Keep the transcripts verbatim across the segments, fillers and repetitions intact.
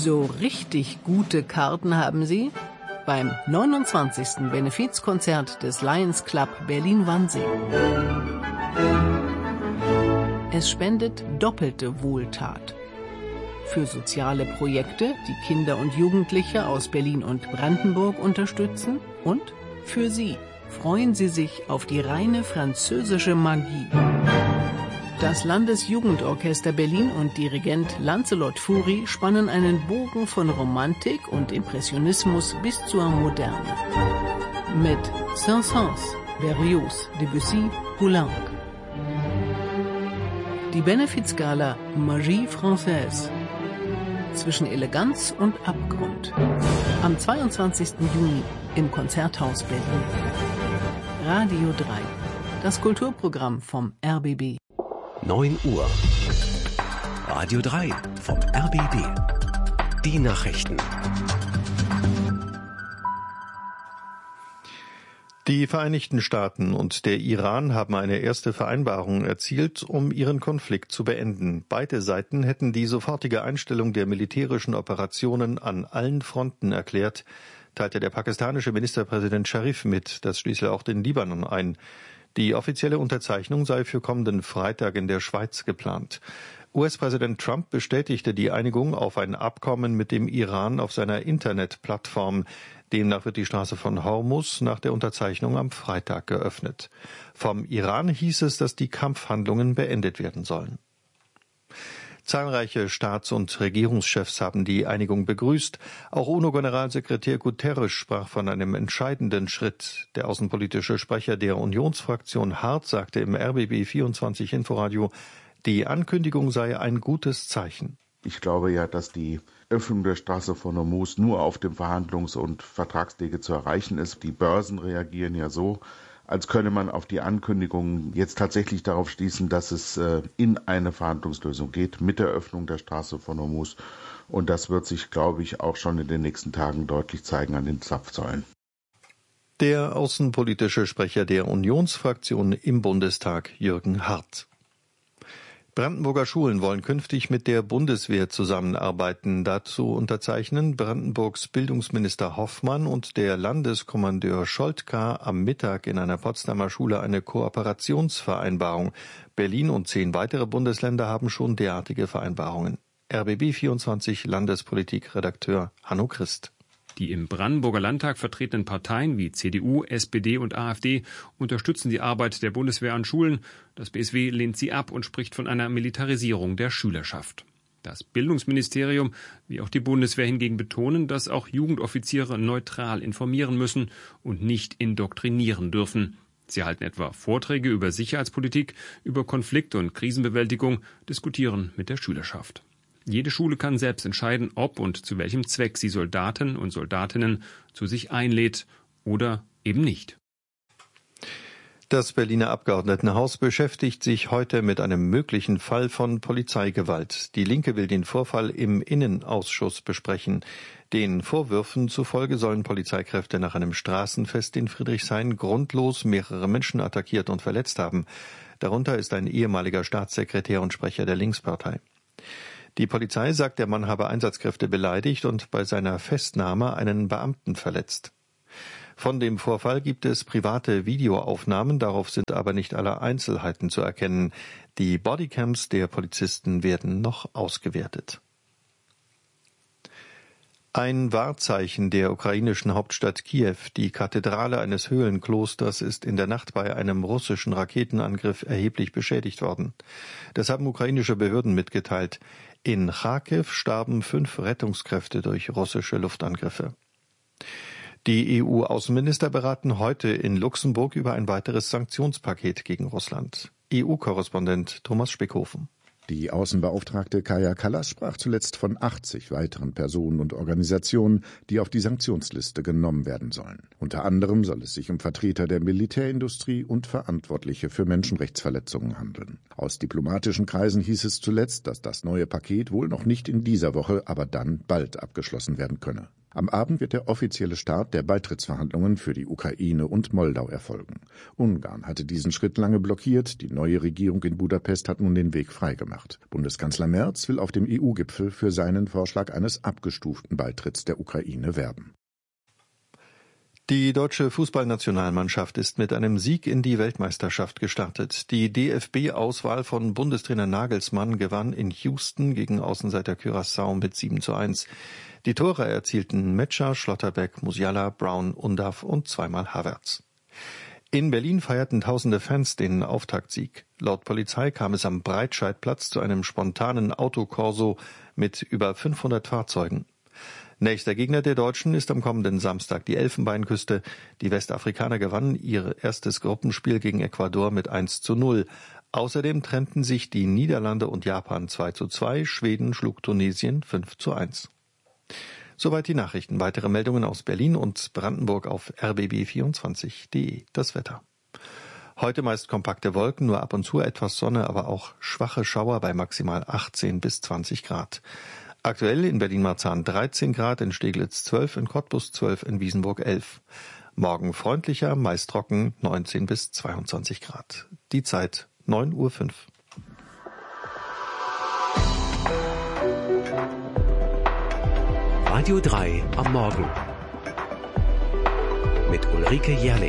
So richtig gute Karten haben Sie beim neunundzwanzigsten Benefizkonzert des Lions Club Berlin-Wannsee. Es spendet doppelte Wohltat. Für soziale Projekte, die Kinder und Jugendliche aus Berlin und Brandenburg unterstützen. Und für Sie freuen Sie sich auf die reine französische Magie. Das Landesjugendorchester Berlin und Dirigent Lancelot Fury spannen einen Bogen von Romantik und Impressionismus bis zur Moderne. Mit Saint-Saëns, Berlioz, Debussy, Poulenc. Die Benefizgala Magie Française. Zwischen Eleganz und Abgrund. Am zweiundzwanzigsten Juni im Konzerthaus Berlin. Radio drei. Das Kulturprogramm vom R B B. neun Uhr. Radio drei vom R B B. Die Nachrichten. Die Vereinigten Staaten und der Iran haben eine erste Vereinbarung erzielt, um ihren Konflikt zu beenden. Beide Seiten hätten die sofortige Einstellung der militärischen Operationen an allen Fronten erklärt, teilte der pakistanische Ministerpräsident Sharif mit. Das schließe auch den Libanon ein. Die offizielle Unterzeichnung sei für kommenden Freitag in der Schweiz geplant. U S-Präsident Trump bestätigte die Einigung auf ein Abkommen mit dem Iran auf seiner Internetplattform. Demnach wird die Straße von Hormuz nach der Unterzeichnung am Freitag geöffnet. Vom Iran hieß es, dass die Kampfhandlungen beendet werden sollen. Zahlreiche Staats- und Regierungschefs haben die Einigung begrüßt. Auch UNO-Generalsekretär Guterres sprach von einem entscheidenden Schritt. Der außenpolitische Sprecher der Unionsfraktion Hart sagte im R B B vierundzwanzig Inforadio, die Ankündigung sei ein gutes Zeichen. Ich glaube ja, dass die Öffnung der Straße von Hormuz nur auf dem Verhandlungs- und Vertragswege zu erreichen ist. Die Börsen reagieren ja so, als könne man auf die Ankündigung jetzt tatsächlich darauf schließen, dass es in eine Verhandlungslösung geht mit der Öffnung der Straße von Hormuz. Und das wird sich, glaube ich, auch schon in den nächsten Tagen deutlich zeigen an den Zapfsäulen. Der außenpolitische Sprecher der Unionsfraktion im Bundestag, Jürgen Hart. Brandenburger Schulen wollen künftig mit der Bundeswehr zusammenarbeiten. Dazu unterzeichnen Brandenburgs Bildungsminister Hoffmann und der Landeskommandeur Scholtka am Mittag in einer Potsdamer Schule eine Kooperationsvereinbarung. Berlin und zehn weitere Bundesländer haben schon derartige Vereinbarungen. R B B vierundzwanzig Landespolitik-Redakteur Hanno Christ. Die im Brandenburger Landtag vertretenen Parteien wie C D U, S P D und AfD unterstützen die Arbeit der Bundeswehr an Schulen. Das B S W lehnt sie ab und spricht von einer Militarisierung der Schülerschaft. Das Bildungsministerium wie auch die Bundeswehr hingegen betonen, dass auch Jugendoffiziere neutral informieren müssen und nicht indoktrinieren dürfen. Sie halten etwa Vorträge über Sicherheitspolitik, über Konflikt- und Krisenbewältigung, diskutieren mit der Schülerschaft. Jede Schule kann selbst entscheiden, ob und zu welchem Zweck sie Soldaten und Soldatinnen zu sich einlädt oder eben nicht. Das Berliner Abgeordnetenhaus beschäftigt sich heute mit einem möglichen Fall von Polizeigewalt. Die Linke will den Vorfall im Innenausschuss besprechen. Den Vorwürfen zufolge sollen Polizeikräfte nach einem Straßenfest in Friedrichshain grundlos mehrere Menschen attackiert und verletzt haben. Darunter ist ein ehemaliger Staatssekretär und Sprecher der Linkspartei. Die Polizei sagt, der Mann habe Einsatzkräfte beleidigt und bei seiner Festnahme einen Beamten verletzt. Von dem Vorfall gibt es private Videoaufnahmen, darauf sind aber nicht alle Einzelheiten zu erkennen. Die Bodycams der Polizisten werden noch ausgewertet. Ein Wahrzeichen der ukrainischen Hauptstadt Kiew, die Kathedrale eines Höhlenklosters, ist in der Nacht bei einem russischen Raketenangriff erheblich beschädigt worden. Das haben ukrainische Behörden mitgeteilt. In Charkiw starben fünf Rettungskräfte durch russische Luftangriffe. Die E U-Außenminister beraten heute in Luxemburg über ein weiteres Sanktionspaket gegen Russland. E U-Korrespondent Thomas Spickhofen. Die Außenbeauftragte Kaja Kallas sprach zuletzt von achtzig weiteren Personen und Organisationen, die auf die Sanktionsliste genommen werden sollen. Unter anderem soll es sich um Vertreter der Militärindustrie und Verantwortliche für Menschenrechtsverletzungen handeln. Aus diplomatischen Kreisen hieß es zuletzt, dass das neue Paket wohl noch nicht in dieser Woche, aber dann bald abgeschlossen werden könne. Am Abend wird der offizielle Start der Beitrittsverhandlungen für die Ukraine und Moldau erfolgen. Ungarn hatte diesen Schritt lange blockiert. Die neue Regierung in Budapest hat nun den Weg freigemacht. Bundeskanzler Merz will auf dem E U-Gipfel für seinen Vorschlag eines abgestuften Beitritts der Ukraine werben. Die deutsche Fußballnationalmannschaft ist mit einem Sieg in die Weltmeisterschaft gestartet. Die D F B-Auswahl von Bundestrainer Nagelsmann gewann in Houston gegen Außenseiter Curaçao mit sieben zu eins. Die Tore erzielten Metscher, Schlotterbeck, Musiala, Brown, Undav und zweimal Havertz. In Berlin feierten tausende Fans den Auftaktsieg. Laut Polizei kam es am Breitscheidplatz zu einem spontanen Autokorso mit über fünfhundert Fahrzeugen. Nächster Gegner der Deutschen ist am kommenden Samstag die Elfenbeinküste. Die Westafrikaner gewannen ihr erstes Gruppenspiel gegen Ecuador mit eins zu null. Außerdem trennten sich die Niederlande und Japan zwei zu zwei. Schweden schlug Tunesien fünf zu eins. Soweit die Nachrichten. Weitere Meldungen aus Berlin und Brandenburg auf r b b vierundzwanzig punkt de. Das Wetter. Heute meist kompakte Wolken, nur ab und zu etwas Sonne, aber auch schwache Schauer bei maximal achtzehn bis zwanzig Grad. Aktuell in Berlin-Marzahn dreizehn Grad, in Steglitz zwölf, in Cottbus zwölf, in Wiesenburg elf. Morgen freundlicher, meist trocken, neunzehn bis zweiundzwanzig Grad. Die Zeit neun Uhr fünf. Radio drei am Morgen mit Ulrike Jährling.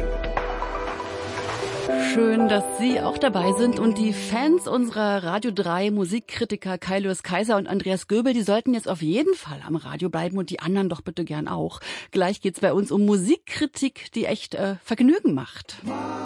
Schön, dass Sie auch dabei sind und die Fans unserer Radio drei Musikkritiker Kai Louis Kaiser und Andreas Göbel, die sollten jetzt auf jeden Fall am Radio bleiben und die anderen doch bitte gern auch. Gleich geht's bei uns um Musikkritik, die echt äh, Vergnügen macht.